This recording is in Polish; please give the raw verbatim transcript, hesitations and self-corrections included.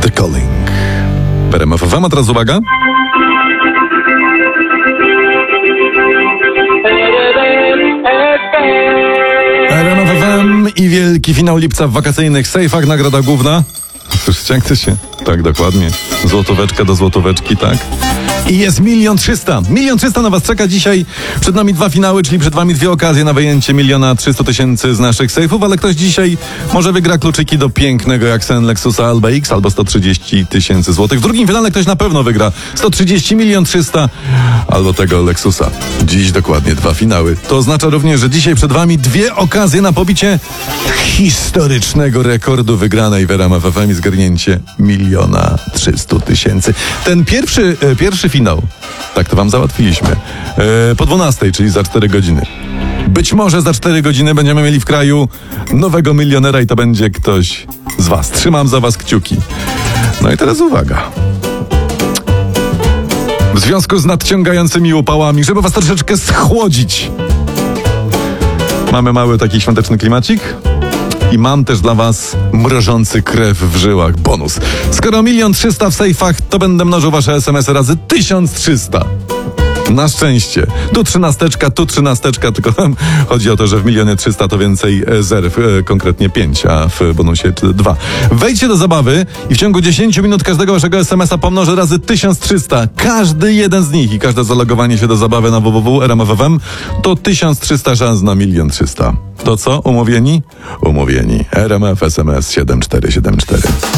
The Calling. W R M F F M, a teraz uwaga. R M F F M i wielki finał lipca w wakacyjnych sejfach, nagroda główna. Słyszycie, jak to się? Tak, dokładnie. Złotóweczka do złotóweczki, tak? I jest milion trzysta. Milion trzysta na was czeka dzisiaj. Przed nami dwa finały, czyli przed wami dwie okazje na wyjęcie miliona trzysta tysięcy z naszych sejfów, ale ktoś dzisiaj może wygra kluczyki do pięknego jak sen Lexusa Alba X albo sto trzydzieści tysięcy złotych. W drugim finale ktoś na pewno wygra sto trzydzieści milion trzysta albo tego Lexusa. Dziś dokładnie dwa finały. To oznacza również, że dzisiaj przed wami dwie okazje na pobicie historycznego rekordu wygranej w R M F F M i zgarnięcie miliona trzysta tysięcy. Ten pierwszy, e, pierwszy finał, tak to wam załatwiliśmy, e, po dwunastej, czyli za cztery godziny. Być może za cztery godziny będziemy mieli w kraju nowego milionera i to będzie ktoś z was. Trzymam za was kciuki. No i teraz uwaga. W związku z nadciągającymi upałami, żeby was troszeczkę schłodzić, mamy mały taki świąteczny klimacik. I mam też dla was mrożący krew w żyłach bonus. Skoro milion trzysta w sejfach, to będę mnożył wasze es em esy razy tysiąc trzysta. Na szczęście. Tu trzynasteczka, tu trzynasteczka, tylko chodzi o to, że w milionie trzysta to więcej zer, konkretnie pięć, a w bonusie dwa. Wejdźcie do zabawy i w ciągu dziesięć minut każdego waszego es em esa pomnożę razy tysiąc trzysta. Każdy jeden z nich i każde zalogowanie się do zabawy na w w w kropka r m f f m to tysiąc trzysta szans na milion trzysta. To co? Umówieni? Umówieni. R M F S M S siedem cztery siedem cztery.